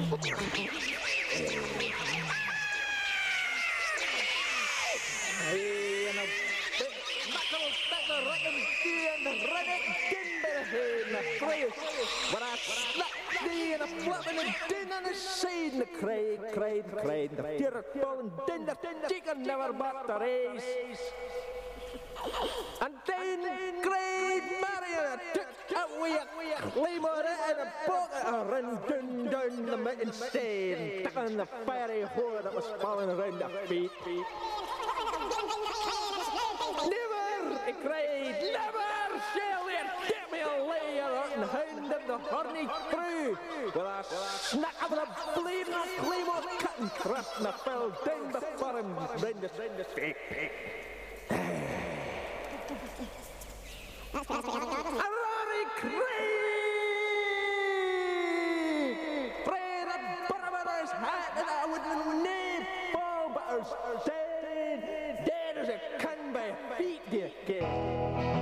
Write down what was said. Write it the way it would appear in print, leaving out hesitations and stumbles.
Never but the race. And then great Mario took away a claymore and a poker and down the mountain stain, stuck on the fiery hole that was falling around their feet. Never, he cried, never shall there get me a layer and hound of the horny crew with a snack of the bleeding claymore cut and thrust and fell down before him round the feet. A roaring cry! Pray the bottom of his hat and I would name fall, but